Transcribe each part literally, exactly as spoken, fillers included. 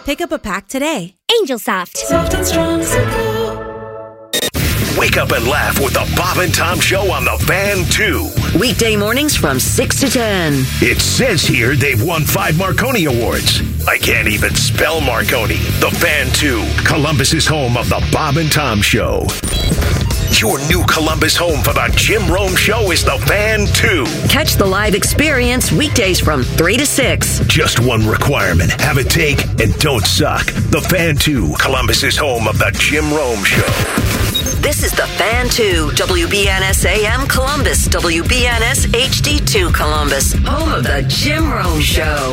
Pick up a pack today. Angel Soft. Soft and strong, simple. Wake up and laugh with the Bob and Tom Show on the Fan two. Weekday mornings from six to ten. It says here they've won five Marconi Awards. I can't even spell Marconi. The Fan two, Columbus's home of the Bob and Tom Show. Your new Columbus home for the Jim Rome Show is the Fan two. Catch the live experience weekdays from three to six. Just one requirement. Have a take and don't suck. The Fan two, Columbus's home of the Jim Rome Show. This is the Fan two, W B N S A M Columbus, W B N S H D two Columbus, home of the Jim Rome Show.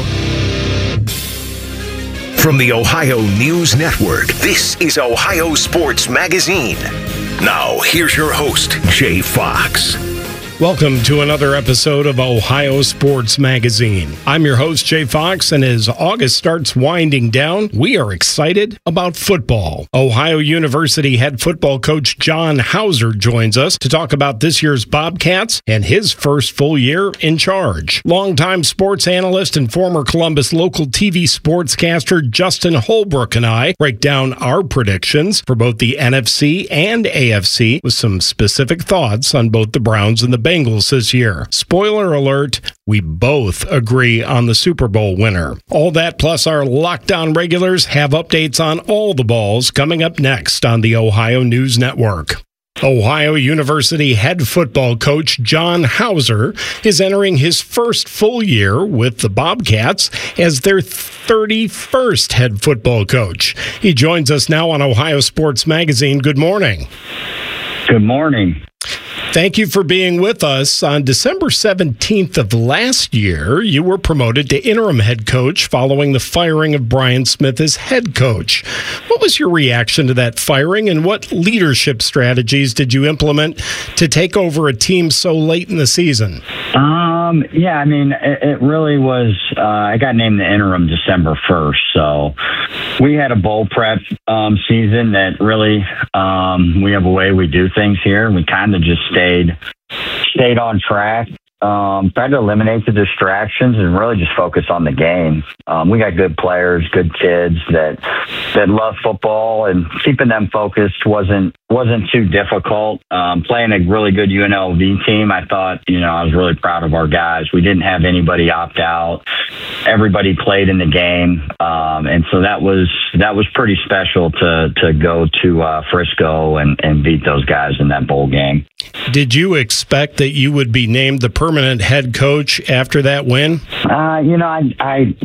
From the Ohio News Network, this is Ohio Sports Magazine. Now, here's your host, Jay Fox. Welcome to another episode of Ohio Sports Magazine. I'm your host, Jay Fox, and as August starts winding down, we are excited about football. Ohio University head football coach John Hauser joins us to talk about this year's Bobcats and his first full year in charge. Longtime sports analyst and former Columbus local T V sportscaster Justin Holbrook and I break down our predictions for both the N F C and A F C with some specific thoughts on both the Browns and the Bengals this year. Spoiler alert, we both agree on the Super Bowl winner. All that plus our lockdown regulars have updates on all the balls coming up next on the Ohio News Network. Ohio University head football coach John Hauser is entering his first full year with the Bobcats as their thirty-first head football coach. He joins us now on Ohio Sports Magazine. Good morning. Good morning. Thank you for being with us. On December seventeenth of last year, you were promoted to interim head coach following the firing of Brian Smith as head coach. What was your reaction to that firing, and what leadership strategies did you implement to take over a team so late in the season? Um, yeah, I mean, it, it really was, uh, I got named the interim December first, so we had a bowl prep um, season that really, um, we have a way we do things here, and we kind of just stayed stayed on track. Um, tried to eliminate the distractions and really just focus on the game. Um, we got good players, good kids that that love football, and keeping them focused wasn't wasn't too difficult. Um, playing a really good U N L V team, I thought, you know, I was really proud of our guys. We didn't have anybody opt out. Everybody played in the game, um, and so that was that was pretty special to to go to uh, Frisco and, and beat those guys in that bowl game. Did you expect that you would be named the permanent head coach after that win? Uh, you know, I, I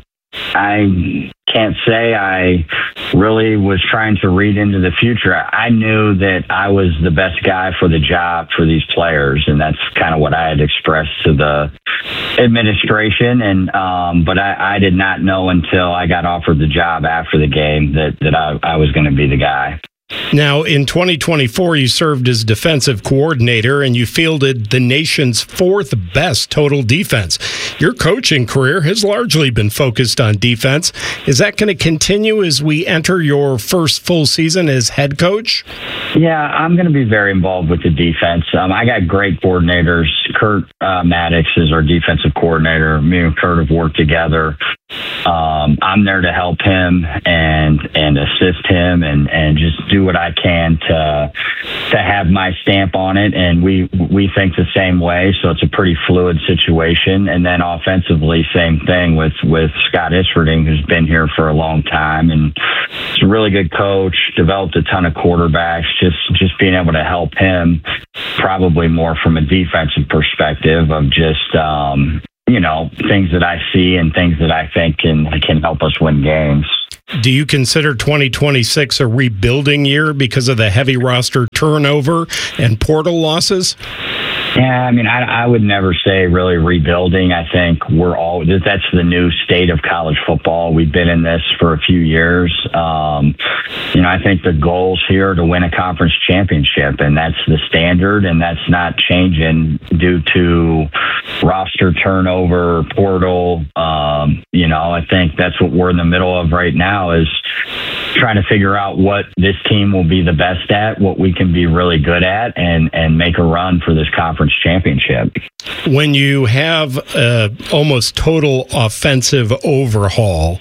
I can't say I really was trying to read into the future. I knew that I was the best guy for the job for these players, and that's kind of what I had expressed to the administration. And um, but I, I did not know until I got offered the job after the game that, that I, I was going to be the guy. Now, in twenty twenty-four, you served as defensive coordinator and you fielded the nation's fourth best total defense. Your coaching career has largely been focused on defense. Is that going to continue as we enter your first full season as head coach? Yeah, I'm going to be very involved with the defense. Um, I got great coordinators. Kurt uh, Maddox is our defensive coordinator. Me and Kurt have worked together. Um, I'm there to help him and and assist him and, and just do what I can to to have my stamp on it. And we we think the same way, so it's a pretty fluid situation. And then offensively, same thing with with Scott Isfording, who's been here for a long time and is a really good coach. Developed a ton of quarterbacks. Just just being able to help him, probably more from a defensive perspective of just. Um, you know, things that I see and things that I think can can help us win games. Do you consider twenty twenty-six a rebuilding year because of the heavy roster turnover and portal losses? Yeah, I mean, I, I would never say really rebuilding. I think we're all, that's the new state of college football. We've been in this for a few years. Um, you know, I think the goals here are to win a conference championship, and that's the standard, and that's not changing due to roster turnover, portal. Um, you know, I think that's what we're in the middle of right now is trying to figure out what this team will be the best at, what we can be really good at, and, and make a run for this conference championship. When you have a almost total offensive overhaul,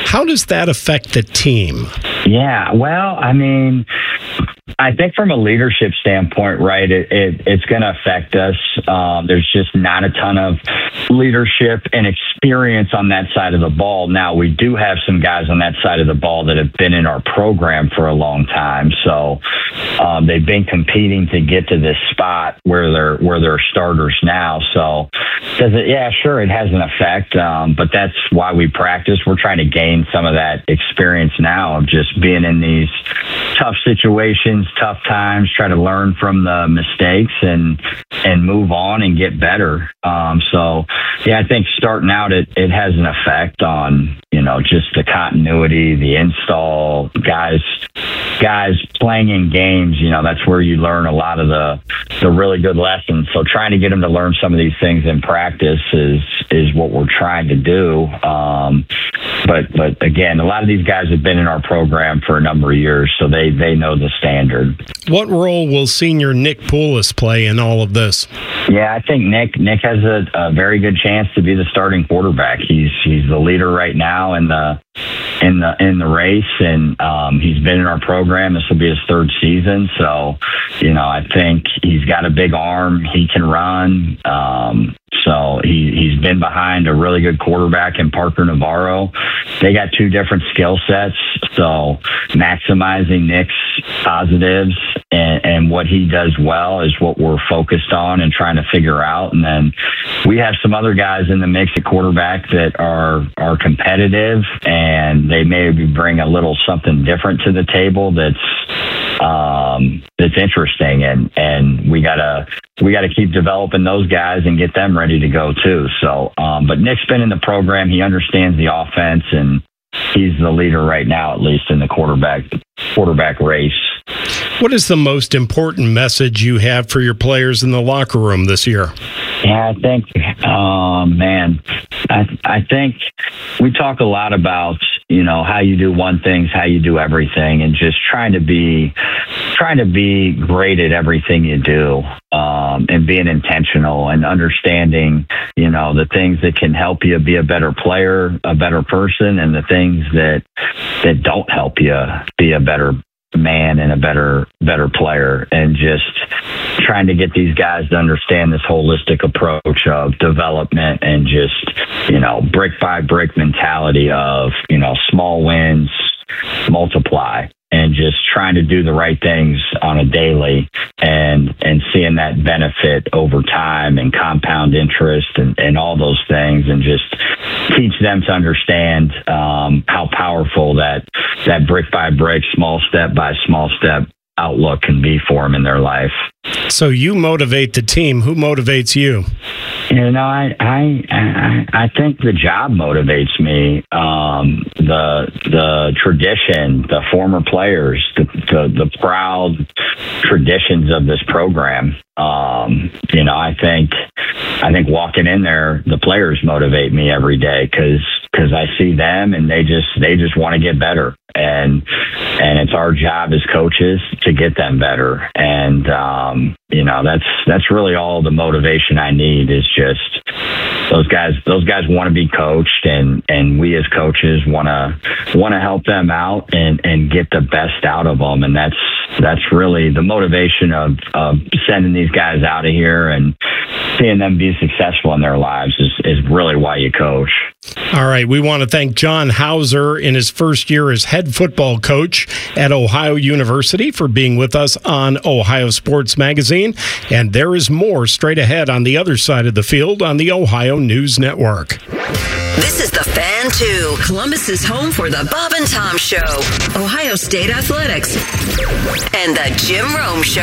How does that affect the team? Yeah, well, I mean, I think from a leadership standpoint, right, it, it it's going to affect us. Um, there's just not a ton of leadership and experience on that side of the ball. Now, we do have some guys on that side of the ball that have been in our program for a long time, so um, they've been competing to get to this spot where they're where they're starters now. So, does it? Yeah, sure, it has an effect, um, but that's why we practice. We're trying to gain some of that experience now of just being in these tough situations, tough times, try to learn from the mistakes and and move on and get better. Um, so, yeah, I think starting out, it, it has an effect on, you know, just the continuity, the install, guys guys playing in games. You know, that's where you learn a lot of the the really good lessons. So trying to get them to learn some of these things in practice is is what we're trying to do. Um, but but again, a lot of these guys have been in our program for a number of years, so they they know the standard. What role will senior Nick Poulos play in all of this? Yeah, I think Nick Nick has a, a very good chance to be the starting quarterback. He's he's the leader right now in the in the in the race, and um, he's been in our program. This will be his third season, so you know I think he's got a big arm. He can run. Um, So he, he's been behind a really good quarterback in Parker Navarro. They got two different skill sets, so maximizing Nick's positives and, and what he does well is what we're focused on and trying to figure out. And then we have some other guys in the mix at quarterback that are are competitive, and they maybe bring a little something different to the table that's um, that's interesting, and and we gotta we gotta keep developing those guys and get them ready to go too. So, um, but Nick's been in the program; he understands the offense, and he's the leader right now, at least in the quarterback quarterback race. What is the most important message you have for your players in the locker room this year? Yeah, I think, oh, man, I, I think we talk a lot about, you know, how you do one thing, how you do everything, and just trying to be, trying to be great at everything you do, um, and being intentional and understanding, you know, the things that can help you be a better player, a better person, and the things that that don't help you be a better man and a better better player, and just trying to get these guys to understand this holistic approach of development and just, you know, brick by brick mentality of, you know, small wins multiply, and just trying to do the right things on a daily and and seeing that benefit over time and compound interest and, and all those things, and just teach them to understand um, how powerful that that brick by brick, small step by small step outlook can be for them in their life. So you motivate the team. Who motivates you? You know, I I I, I think the job motivates me. Um, the the tradition, the former players, the, the the proud traditions of this program. Um, you know, I think I think walking in there, the players motivate me every day because because I see them and they just they just want to get better, and and it's our job as coaches to get them better. And um, you know, that's that's really all the motivation I need is just those guys. Those guys want to be coached, and and we as coaches want to want to help them out and and get the best out of them. And that's that's really the motivation of of sending these guys out of here and seeing them be successful in their lives is, is really why you coach. All right. We want to thank John Hauser in his first year as head football coach at Ohio University for being with us on Ohio Sports Magazine. And there is more straight ahead on the other side of the field on the Ohio News Network. This is the Fan two, Columbus's home for the Bob and Tom Show, Ohio State Athletics, and the Jim Rome Show.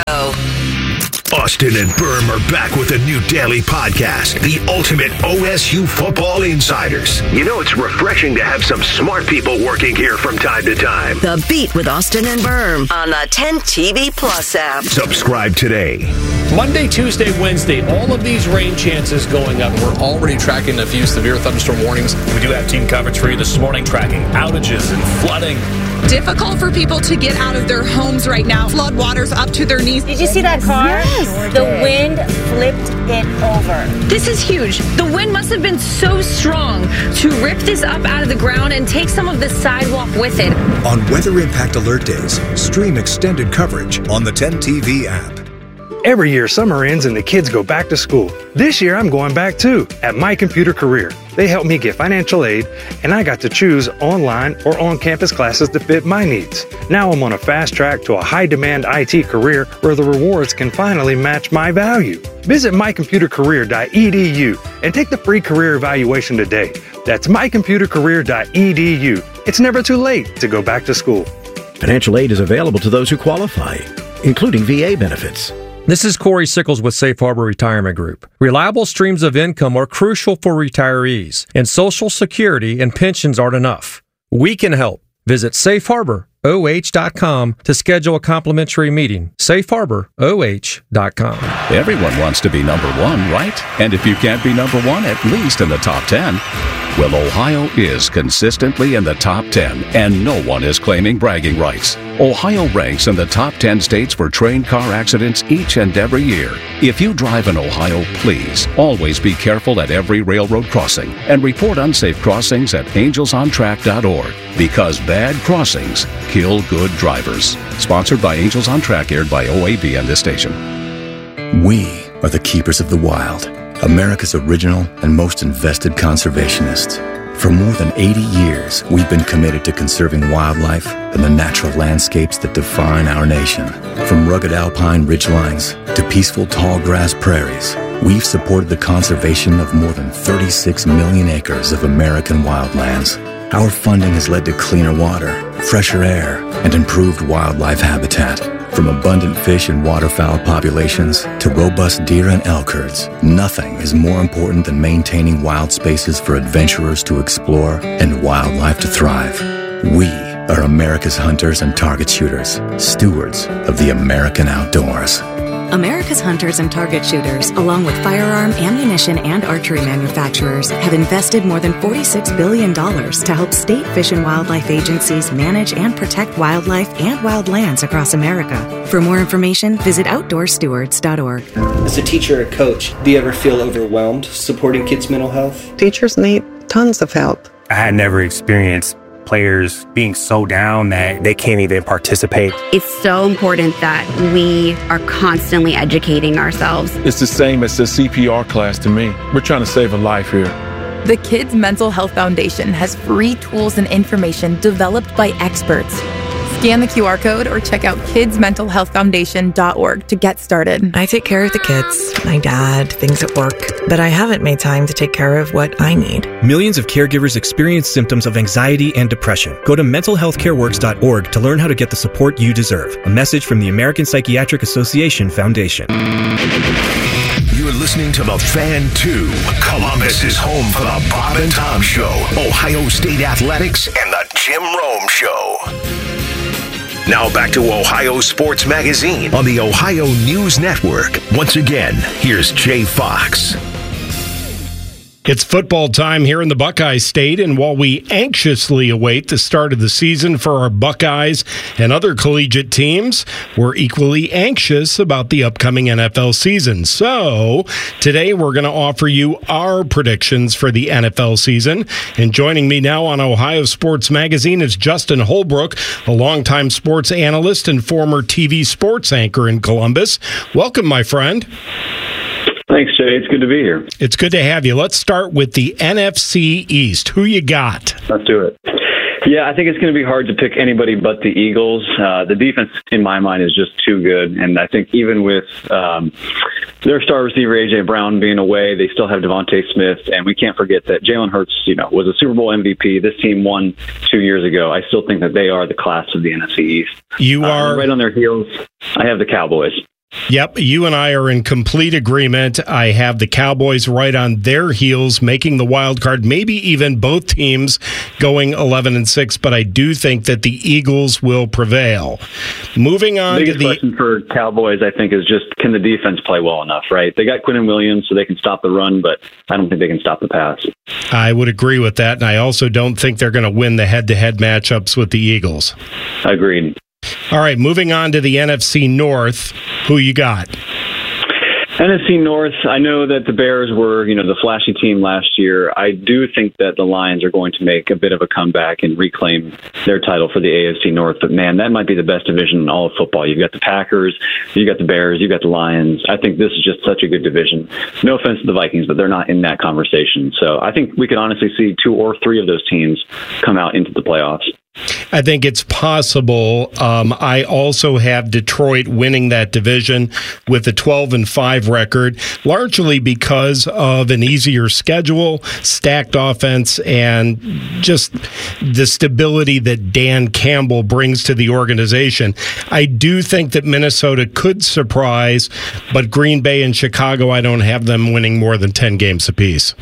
Austin and Berm are back with a new daily podcast, The Ultimate O S U Football Insiders. You know, it's refreshing to have some smart people working here from time to time. The Beat with Austin and Berm on the ten T V Plus app. Subscribe today. Monday, Tuesday, Wednesday, all of these rain chances going up. We're already tracking a few severe thunderstorm warnings. We do have team coverage for you this morning, tracking outages and flooding. Difficult for people to get out of their homes right now. Flood waters up to their knees. Did you see that car? Yes. Yes, the wind flipped it over. This is huge. The wind must have been so strong to rip this up out of the ground and take some of the sidewalk with it. On Weather Impact Alert Days, stream extended coverage on the ten T V app. Every year, summer ends and the kids go back to school. This year, I'm going back too, at My Computer Career. They helped me get financial aid, and I got to choose online or on-campus classes to fit my needs. Now I'm on a fast track to a high-demand I T career where the rewards can finally match my value. Visit my computer career dot e d u and take the free career evaluation today. That's my computer career dot e d u. It's never too late to go back to school. Financial aid is available to those who qualify, including V A benefits. This is Corey Sickles with Safe Harbor Retirement Group. Reliable streams of income are crucial for retirees, and Social Security and pensions aren't enough. We can help. Visit safe harbor o h dot com to schedule a complimentary meeting. safe harbor o h dot com. Everyone wants to be number one, right? And if you can't be number one, at least in the top ten. Well, Ohio is consistently in the top ten, and no one is claiming bragging rights. Ohio ranks in the top ten states for train car accidents each and every year. If you drive in Ohio, please always be careful at every railroad crossing and report unsafe crossings at angels on track dot org, because bad crossings kill good drivers. Sponsored by Angels on Track, aired by O A B and this station. We are the keepers of the wild, America's original and most invested conservationists. For more than eighty years, we've been committed to conserving wildlife and the natural landscapes that define our nation. From rugged alpine ridgelines to peaceful tall grass prairies, we've supported the conservation of more than thirty-six million acres of American wildlands. Our funding has led to cleaner water, fresher air, and improved wildlife habitat. From abundant fish and waterfowl populations to robust deer and elk herds, nothing is more important than maintaining wild spaces for adventurers to explore and wildlife to thrive. We are America's hunters and target shooters, stewards of the American outdoors. America's hunters and target shooters, along with firearm, ammunition, and archery manufacturers, have invested more than forty-six billion dollars to help state fish and wildlife agencies manage and protect wildlife and wildlands across America. For more information, visit outdoor stewards dot org. As a teacher or coach, do you ever feel overwhelmed supporting kids' mental health? Teachers need tons of help. I had never experienced players being so down that they can't even participate. It's so important that we are constantly educating ourselves. It's the same as the C P R class to me. We're trying to save a life here. The Kids Mental Health Foundation has free tools and information developed by experts. Scan the Q R code or check out kids mental health foundation dot org to get started. I take care of the kids, my dad, things at work, but I haven't made time to take care of what I need. Millions of caregivers experience symptoms of anxiety and depression. Go to mental health care works dot org to learn how to get the support you deserve. A message from the American Psychiatric Association Foundation. You're listening to The Fan two. Columbus is home for the Bob and Tom Show, Ohio State Athletics, and the Jim Rome Show. Now back to Ohio Sports Magazine on the Ohio News Network. Once again, here's Jay Fox. It's football time here in the Buckeye State, and while we anxiously await the start of the season for our Buckeyes and other collegiate teams, we're equally anxious about the upcoming N F L season. So today we're going to offer you our predictions for the N F L season. And joining me now on Ohio Sports Magazine is Justin Holbrook, a longtime sports analyst and former T V sports anchor in Columbus. Welcome, my friend. Thanks, Jay. It's good to be here. It's good to have you. Let's start with the N F C East. Who you got? Let's do it. Yeah, I think it's going to be hard to pick anybody but the Eagles. Uh, the defense, in my mind, is just too good. And I think even with um, their star receiver, A J. Brown, being away, they still have Devontae Smith. And we can't forget that Jalen Hurts, you know, was a Super Bowl M V P. This team won two years ago. I still think that they are the class of the N F C East. You are uh, right on their heels. I have the Cowboys. Yep, you and I are in complete agreement. I have the Cowboys right on their heels, making the wild card, maybe even both teams going eleven and six, but I do think that the Eagles will prevail. Moving on the to the question for Cowboys, I think, is just, can the defense play well enough, right? They got Quinnen Williams, so they can stop the run, but I don't think they can stop the pass. I would agree with that, and I also don't think they're going to win the head-to-head matchups with the Eagles. Agreed. All right, moving on to the N F C North. Who you got? N F C North, I know that the Bears were, you know, the flashy team last year. I do think that the Lions are going to make a bit of a comeback and reclaim their title for the A F C North. But, man, that might be the best division in all of football. You've got the Packers, you've got the Bears, you've got the Lions. I think this is just such a good division. No offense to the Vikings, but they're not in that conversation. So I think we could honestly see two or three of those teams come out into the playoffs. I think it's possible. Um, I also have Detroit winning that division with a twelve and five record, largely because of an easier schedule, stacked offense, and just the stability that Dan Campbell brings to the organization. I do think that Minnesota could surprise, but Green Bay and Chicago, I don't have them winning more than ten games apiece.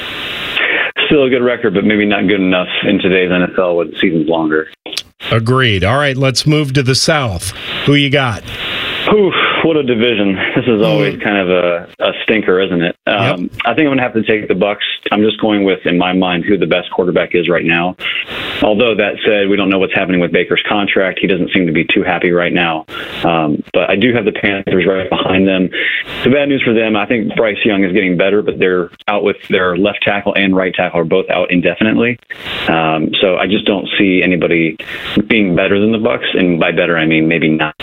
Still a good record, but maybe not good enough in today's N F L with the seasons longer. Agreed. All right, let's move to the South. Who you got? Oof, what a division. This is always kind of a, a stinker, isn't it? Um, yep. I think I'm going to have to take the Bucs. I'm just going with, in my mind, who the best quarterback is right now. Although that said, we don't know what's happening with Baker's contract. He doesn't seem to be too happy right now. Um, but I do have the Panthers right behind them. The bad news for them, I think Bryce Young is getting better, but they're out with their left tackle and right tackle are both out indefinitely. Um, so I just don't see anybody being better than the Bucs, and by better I mean maybe not.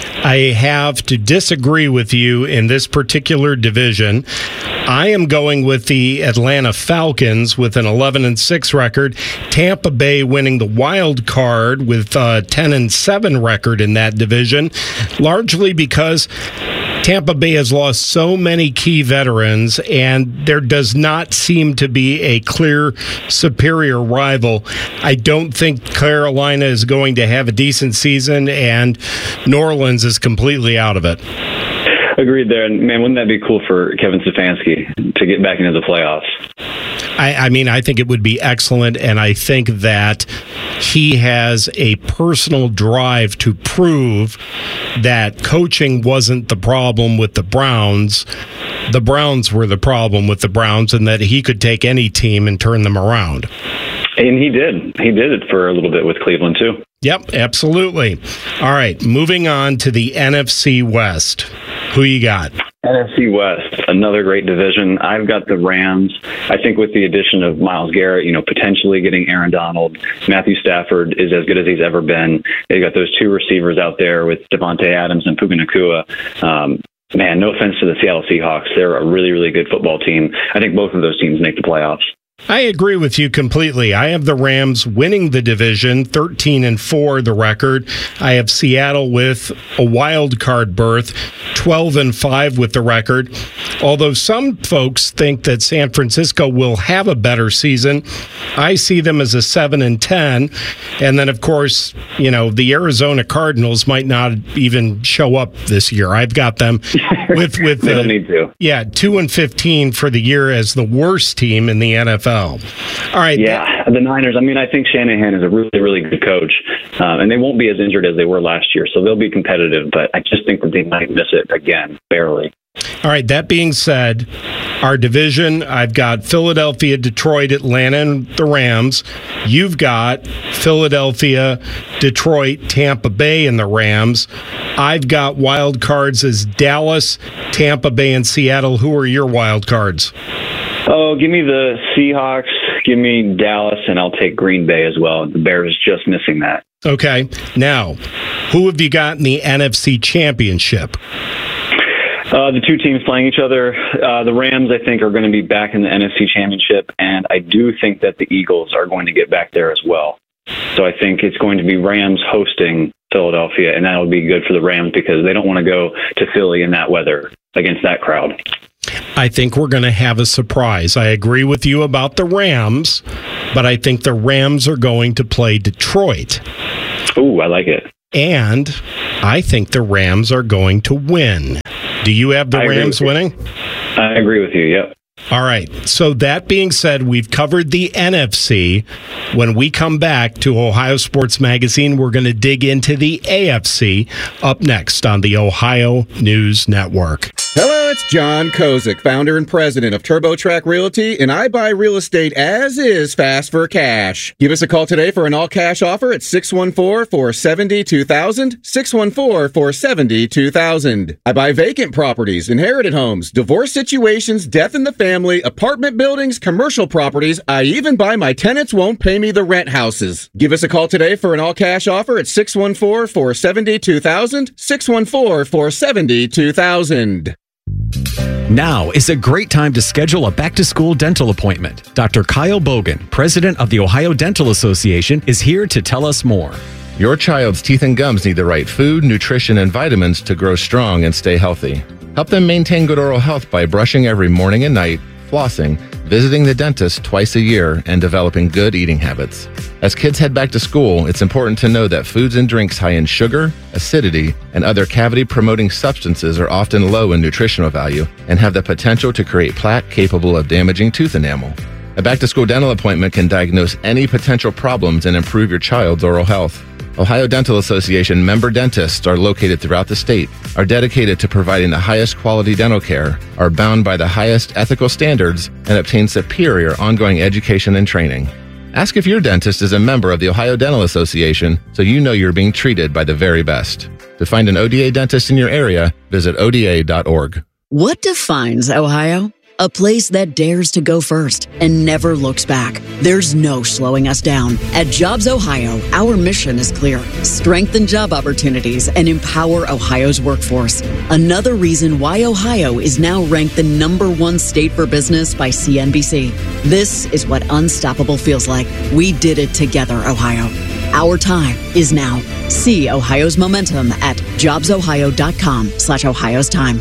I have to disagree with you in this particular division. I am going with the Atlanta Falcons with an eleven and six record. Tampa Bay winning the wild card with a ten and seven record in that division, largely because Tampa Bay has lost so many key veterans, and there does not seem to be a clear superior rival. I don't think Carolina is going to have a decent season, and New Orleans is completely out of it. Agreed there. And, man, wouldn't that be cool for Kevin Stefanski to get back into the playoffs? I, I mean, I think it would be excellent, and I think that he has a personal drive to prove that coaching wasn't the problem with the Browns. The Browns were the problem with the Browns, and that he could take any team and turn them around. And he did. He did it for a little bit with Cleveland, too. Yep, absolutely. All right, moving on to the N F C West. Who you got? N F C West, another great division. I've got the Rams. I think with the addition of Myles Garrett, you know, potentially getting Aaron Donald, Matthew Stafford is as good as he's ever been. They've got those two receivers out there with Devontae Adams and Puka Nacua. Um, man, no offense to the Seattle Seahawks. They're a really, really good football team. I think both of those teams make the playoffs. I agree with you completely. I have the Rams winning the division, thirteen and four the record. I have Seattle with a wild card berth, twelve and five with the record. Although some folks think that San Francisco will have a better season, I see them as a seven and ten. And then, of course, you know, the Arizona Cardinals might not even show up this year. I've got them with with they don't need to. Yeah, two and fifteen for the year as the worst team in the N F L. All right. Yeah, the Niners. I mean, I think Shanahan is a really, really good coach, um, and they won't be as injured as they were last year, so they'll be competitive. But I just think that they might miss it again, barely. All right. That being said, our division, I've got Philadelphia, Detroit, Atlanta, and the Rams. You've got Philadelphia, Detroit, Tampa Bay, and the Rams. I've got wild cards as Dallas, Tampa Bay, and Seattle. Who are your wild cards? Oh, give me the Seahawks, give me Dallas, and I'll take Green Bay as well. The Bears just missing that. Okay. Now, who have you got in the N F C Championship? Uh, the two teams playing each other. Uh, the Rams, I think, are going to be back in the N F C Championship, and I do think that the Eagles are going to get back there as well. So I think it's going to be Rams hosting Philadelphia, and that'll be good for the Rams because they don't want to go to Philly in that weather against that crowd. I think we're going to have a surprise. I agree with you about the Rams, but I think the Rams are going to play Detroit. Ooh, I like it. And I think the Rams are going to win. Do you have the I Rams winning? I agree with you, yep. All right. So that being said, we've covered the N F C. When we come back to Ohio Sports Magazine, we're going to dig into the A F C up next on the Ohio News Network. Hello, it's John Kozik, founder and president of TurboTrack Realty, and I buy real estate as is fast for cash. Give us a call today for an all-cash offer at six one four, four seven zero, two thousand, six one four, four seven zero, two thousand. I buy vacant properties, inherited homes, divorce situations, death in the family, apartment buildings, commercial properties. I even buy my tenants won't pay me the rent houses. Give us a call today for an all-cash offer at six one four, four seven zero, two thousand, six one four, four seven zero, two thousand. Now is a great time to schedule a back-to-school dental appointment. Doctor Kyle Bogan, president of the Ohio Dental Association, is here to tell us more. Your child's teeth and gums need the right food, nutrition, and vitamins to grow strong and stay healthy. Help them maintain good oral health by brushing every morning and night, flossing, visiting the dentist twice a year, and developing good eating habits. As kids head back to school, it's important to know that foods and drinks high in sugar, acidity, and other cavity-promoting substances are often low in nutritional value and have the potential to create plaque capable of damaging tooth enamel. A back-to-school dental appointment can diagnose any potential problems and improve your child's oral health. Ohio Dental Association member dentists are located throughout the state, are dedicated to providing the highest quality dental care, are bound by the highest ethical standards, and obtain superior ongoing education and training. Ask if your dentist is a member of the Ohio Dental Association so you know you're being treated by the very best. To find an O D A dentist in your area, visit O D A dot org. What defines Ohio? A place that dares to go first and never looks back. There's no slowing us down. At Jobs Ohio, our mission is clear. Strengthen job opportunities and empower Ohio's workforce. Another reason why Ohio is now ranked the number one state for business by C N B C. This is what unstoppable feels like. We did it together, Ohio. Our time is now. See Ohio's momentum at jobsohio.com slash Ohio's time.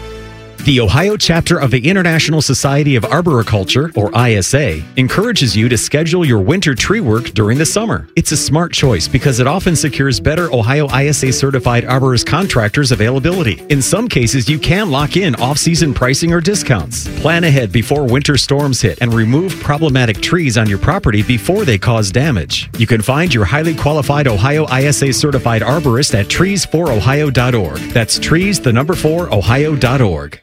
The Ohio chapter of the International Society of Arboriculture, or I S A, encourages you to schedule your winter tree work during the summer. It's a smart choice because it often secures better Ohio I S A certified arborist contractors availability. In some cases, you can lock in off-season pricing or discounts. Plan ahead before winter storms hit and remove problematic trees on your property before they cause damage. You can find your highly qualified Ohio I S A certified arborist at trees for ohio dot org. That's trees, the number four, ohio dot org.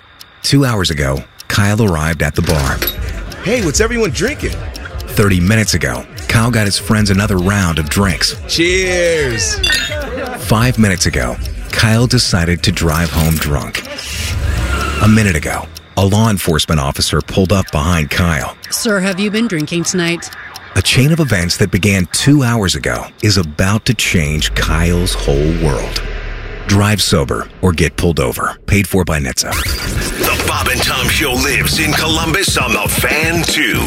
Two hours ago, Kyle arrived at the bar. Hey, what's everyone drinking? thirty minutes ago, Kyle got his friends another round of drinks. Cheers! Five minutes ago, Kyle decided to drive home drunk. A minute ago, a law enforcement officer pulled up behind Kyle. Sir, have you been drinking tonight? A chain of events that began two hours ago is about to change Kyle's whole world. Drive sober or get pulled over. Paid for by N H T S A. The Bob and Tom Show lives in Columbus on the Fan two.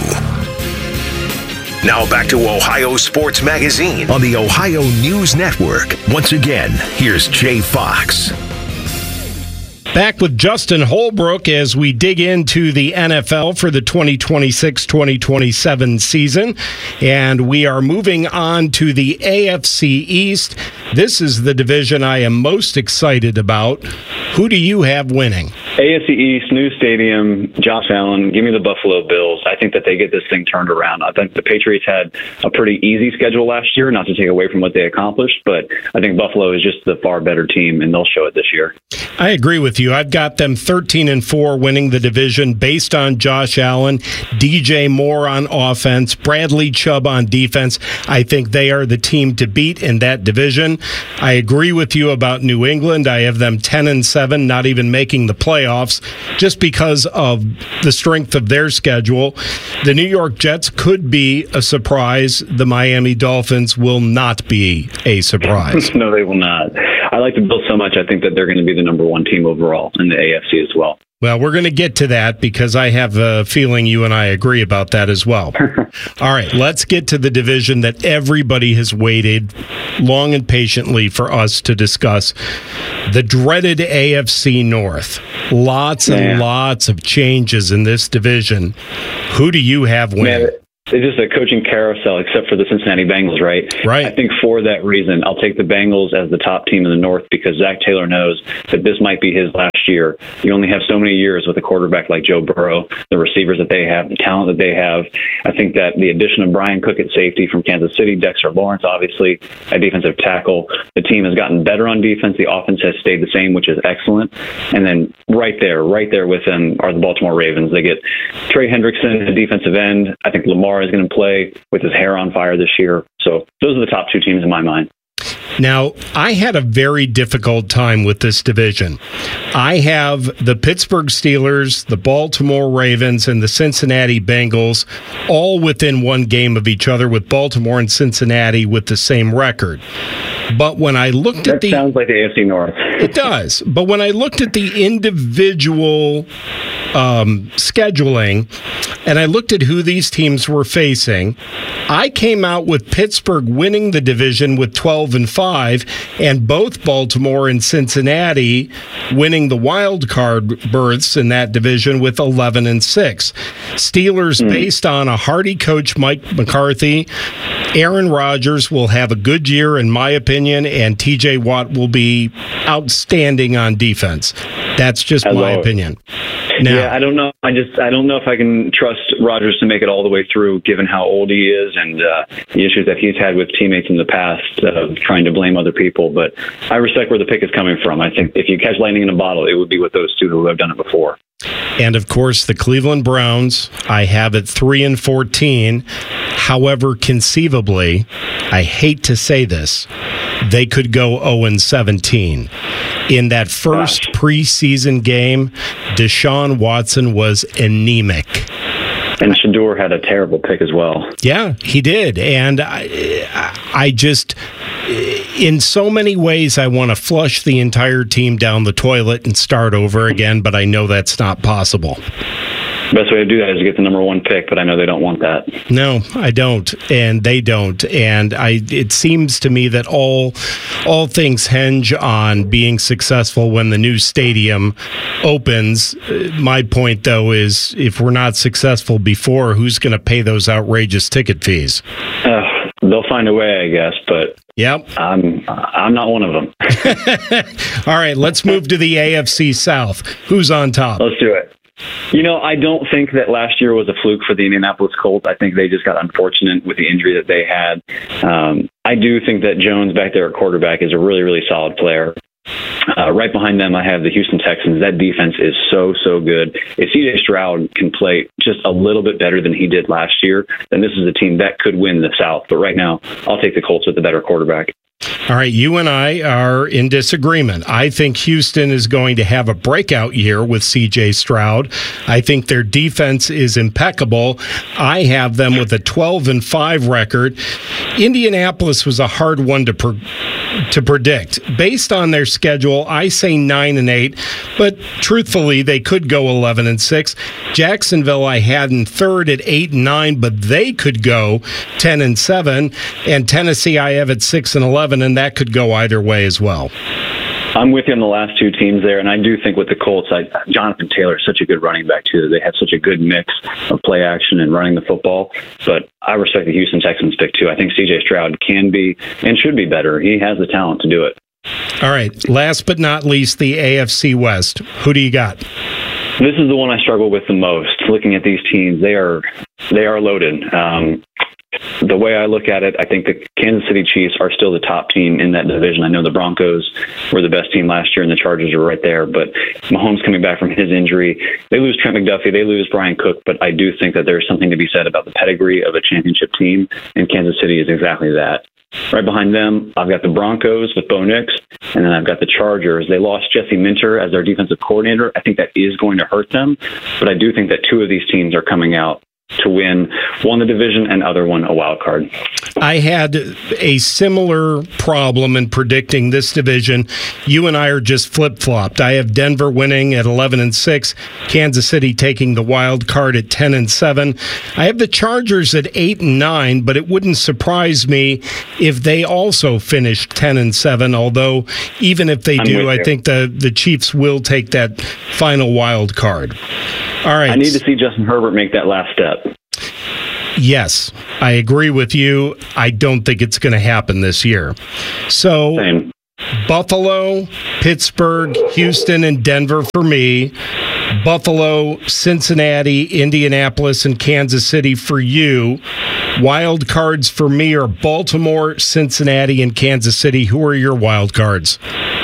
Now back to Ohio Sports Magazine on the Ohio News Network. Once again, here's Jay Fox. Back with Justin Holbrook as we dig into the N F L for the twenty twenty-six twenty twenty-seven season. And we are moving on to the A F C East. This is the division I am most excited about. Who do you have winning? A F C East, new stadium, Josh Allen, give me the Buffalo Bills. I think that they get this thing turned around. I think the Patriots had a pretty easy schedule last year, not to take away from what they accomplished, but I think Buffalo is just the far better team, and they'll show it this year. I agree with you. I've got them thirteen and four winning the division based on Josh Allen, D J Moore on offense, Bradley Chubb on defense. I think they are the team to beat in that division. I agree with you about New England. I have them ten and seven, not even making the playoffs just because of the strength of their schedule. The New York Jets could be a surprise. The Miami Dolphins will not be a surprise. No, they will not. I like the Bills so much, I think that they're going to be the number one team overall in the A F C as well. Well, we're going to get to that because I have a feeling you and I agree about that as well. All right, let's get to the division that everybody has waited long and patiently for us to discuss. The dreaded A F C North. Lots and Man. lots of changes in this division. Who do you have winning? Man, it's just a coaching carousel, except for the Cincinnati Bengals, right? Right. I think for that reason, I'll take the Bengals as the top team in the North because Zach Taylor knows that this might be his last year. You only have so many years with a quarterback like Joe Burrow, the receivers that they have, the talent that they have. I think that the addition of Brian Cook at safety from Kansas City, Dexter Lawrence, obviously, at defensive tackle, the team has gotten better on defense. The offense has stayed the same, which is excellent. And then right there, right there with them are the Baltimore Ravens. They get Trey Hendrickson at defensive end. I think Lamar is going to play with his hair on fire this year. So those are the top two teams in my mind. Now, I had a very difficult time with this division. I have the Pittsburgh Steelers, the Baltimore Ravens, and the Cincinnati Bengals all within one game of each other, with Baltimore and Cincinnati with the same record. But when I looked that at the... That sounds like the A F C North. It does. But when I looked at the individual um, scheduling, and I looked at who these teams were facing, I came out with Pittsburgh winning the division with twelve and five, and both Baltimore and Cincinnati winning the wild card berths in that division with eleven and six. Steelers, mm. based on a hardy coach, Mike McCarthy, Aaron Rodgers will have a good year, in my opinion, and T J Watt will be outstanding on defense. That's just As my always. opinion. Now, yeah, I don't know. I just I don't know if I can trust Rodgers to make it all the way through, given how old he is and uh, the issues that he's had with teammates in the past, of trying to blame other people. But I respect where the pick is coming from. I think if you catch lightning in a bottle, it would be with those two who have done it before. And of course, the Cleveland Browns, I have at three and fourteen. However, conceivably, I hate to say this, they could go zero and seventeen. In that first Gosh. preseason game, Deshaun Watson was anemic. And Shador had a terrible pick as well. Yeah, he did. And I, I just, in so many ways, I want to flush the entire team down the toilet and start over again, but I know that's not possible. Best way to do that is to get the number one pick, but I know they don't want that. No, I don't, and they don't. And I, it seems to me that all, all things hinge on being successful when the new stadium opens. My point, though, is if we're not successful before, who's going to pay those outrageous ticket fees? Uh, they'll find a way, I guess, but yep, I'm I'm not one of them. All right, let's move to the A F C South. Who's on top? Let's do it. You know, I don't think that last year was a fluke for the Indianapolis Colts. I think they just got unfortunate with the injury that they had. Um, I do think that Jones back there at quarterback is a really, really solid player. Uh, right behind them, I have the Houston Texans. That defense is so, so good. If C J Stroud can play just a little bit better than he did last year, then this is a team that could win the South. But right now, I'll take the Colts with the better quarterback. All right, you and I are in disagreement. I think Houston is going to have a breakout year with C J Stroud. I think their defense is impeccable. I have them with a twelve and five record. Indianapolis was a hard one to pre- to predict. Based on their schedule, I say nine and eight, but truthfully, they could go eleven and six. Jacksonville I had in third at eight and nine, but they could go ten and seven. And Tennessee I have at six and eleven, and that could go either way as well. I'm with you on the last two teams there, and I do think with the Colts, I, Jonathan Taylor is such a good running back, too. They have such a good mix of play action and running the football, but I respect the Houston Texans pick, too. I think C J Stroud can be and should be better. He has the talent to do it. All right, last but not least, the A F C West. Who do you got? This is the one I struggle with the most. Looking at these teams, they are they are loaded. Um, The way I look at it, I think the Kansas City Chiefs are still the top team in that division. I know the Broncos were the best team last year, and the Chargers are right there. But Mahomes coming back from his injury, they lose Trent McDuffie, they lose Brian Cook. But I do think that there's something to be said about the pedigree of a championship team, and Kansas City is exactly that. Right behind them, I've got the Broncos with Bo Nix, and then I've got the Chargers. They lost Jesse Minter as their defensive coordinator. I think that is going to hurt them, but I do think that two of these teams are coming out to win one the division and other one a wild card. I had a similar problem in predicting this division. You and I are just flip-flopped. I have Denver winning at eleven and six, Kansas City taking the wild card at ten and seven. I have the Chargers at eight and nine, but it wouldn't surprise me if they also finished ten and seven, although even if they I'm do, I think the, the Chiefs will take that final wild card. All right. I need to see Justin Herbert make that last step. Yes, I agree with you. I don't think it's going to happen this year. So, Same. Buffalo, Pittsburgh, Houston, and Denver for me. Buffalo, Cincinnati, Indianapolis, and Kansas City for you. Wild cards for me are Baltimore, Cincinnati, and Kansas City. Who are your wild cards?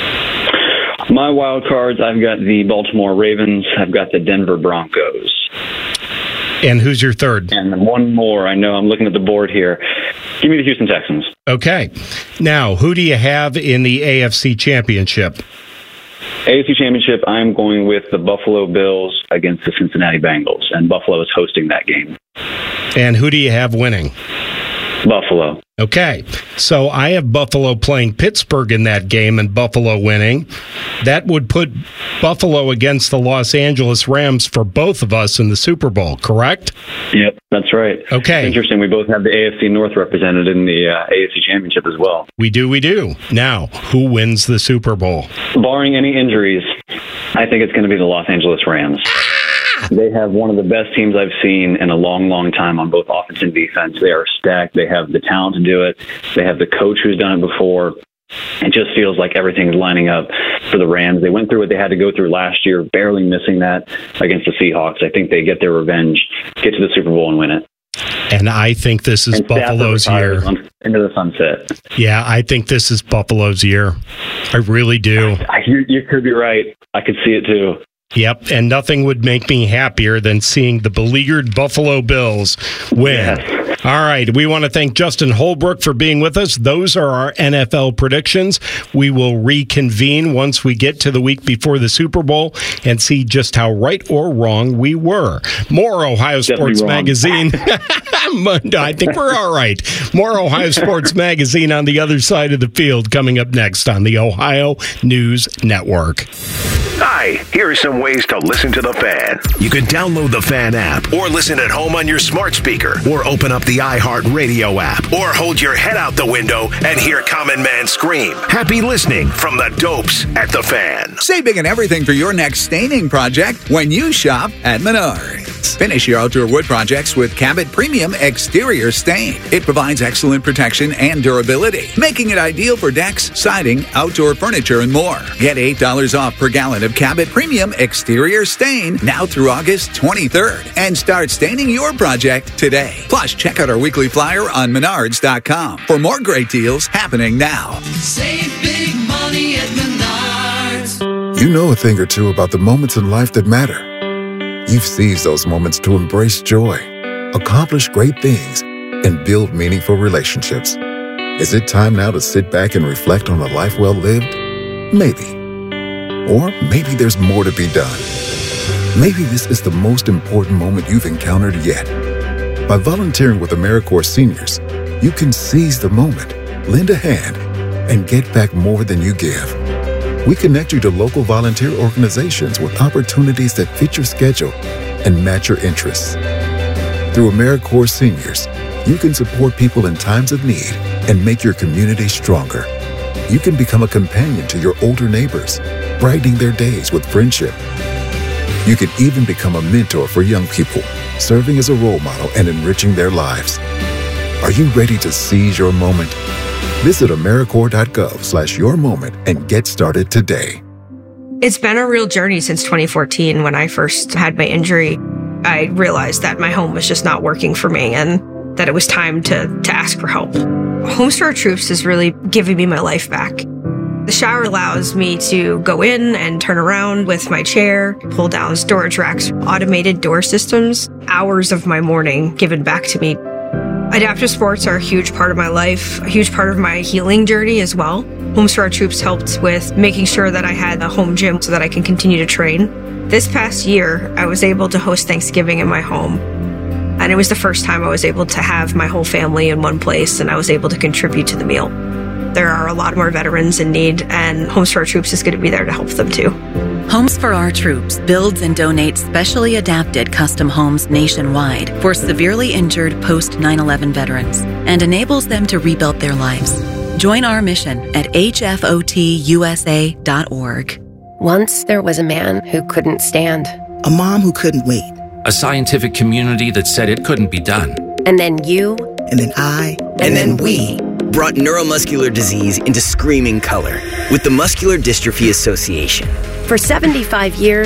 My wild cards, I've got the Baltimore Ravens. I've got the Denver Broncos. And who's your third? And then one more. I know I'm looking at the board here. Give me the Houston Texans. Okay. Now, who do you have in the A F C Championship? A F C Championship, I'm going with the Buffalo Bills against the Cincinnati Bengals, and Buffalo is hosting that game. And who do you have winning? Buffalo. Okay, so I have Buffalo playing Pittsburgh in that game and Buffalo winning. That would put Buffalo against the Los Angeles Rams for both of us in the Super Bowl, correct? Yep, that's right. Okay. It's interesting. We both have the A F C North represented in the uh, A F C Championship as well. We do, we do. Now, who wins the Super Bowl? Barring any injuries, I think it's going to be the Los Angeles Rams. They have one of the best teams I've seen in a long, long time on both offense and defense. They are stacked. They have the talent to do it. They have the coach who's done it before. It just feels like everything's lining up for the Rams. They went through what they had to go through last year, barely missing that against the Seahawks. I think they get their revenge, get to the Super Bowl and win it. And I think this is and Buffalo's year. Into the sunset. Yeah, I think this is Buffalo's year. I really do. I, you, you could be right. I could see it too. Yep, and nothing would make me happier than seeing the beleaguered Buffalo Bills win. Yes. All right, we want to thank Justin Holbrook for being with us. Those are our N F L predictions. We will reconvene once we get to the week before the Super Bowl and see just how right or wrong we were. More Ohio Sports Magazine. I think we're all right. More Ohio Sports Magazine on the other side of the field coming up next on the Ohio News Network. Hi, here are some ways to listen to The Fan. You can download the Fan app or listen at home on your smart speaker or open up the iHeartRadio app or hold your head out the window and hear Common Man scream. Happy listening from the Dopes at The Fan. Save big and everything for your next staining project when you shop at Menards. Finish your outdoor wood projects with Cabot Premium Exterior Stain. It provides excellent protection and durability, making it ideal for decks, siding, outdoor furniture, and more. Get eight dollars off per gallon of Cabot Premium Exterior Stain now through August twenty-third and start staining your project today. Plus, check out our weekly flyer on menards dot com for more great deals happening now. Save big money at Menards. You know a thing or two about the moments in life that matter. You've seized those moments to embrace joy, accomplish great things, and build meaningful relationships. Is it time now to sit back and reflect on a life well lived? Maybe. Or maybe there's more to be done. Maybe this is the most important moment you've encountered yet. By volunteering with AmeriCorps Seniors, you can seize the moment, lend a hand, and get back more than you give. We connect you to local volunteer organizations with opportunities that fit your schedule and match your interests. Through AmeriCorps Seniors, you can support people in times of need and make your community stronger. You can become a companion to your older neighbors, brightening their days with friendship. You can even become a mentor for young people, serving as a role model and enriching their lives. Are you ready to seize your moment? Visit AmeriCorps.gov slash your moment and get started today. It's been a real journey since twenty fourteen. When I first had my injury, I realized that my home was just not working for me and that it was time to, to ask for help. Homes for Our Troops is really giving me my life back. The shower allows me to go in and turn around with my chair, pull down storage racks, automated door systems, hours of my morning given back to me. Adaptive sports are a huge part of my life, a huge part of my healing journey as well. Homes for Our Troops helped with making sure that I had a home gym so that I can continue to train. This past year, I was able to host Thanksgiving in my home. And it was the first time I was able to have my whole family in one place, and I was able to contribute to the meal. There are a lot more veterans in need, and Homes for Our Troops is going to be there to help them too. Homes for Our Troops builds and donates specially adapted custom homes nationwide for severely injured post nine eleven veterans and enables them to rebuild their lives. Join our mission at H F O T U S A dot org. Once there was a man who couldn't stand. A mom who couldn't wait. A scientific community that said it couldn't be done. And then you. And then I. And then we brought neuromuscular disease into screaming color with the Muscular Dystrophy Association. For seventy-five years,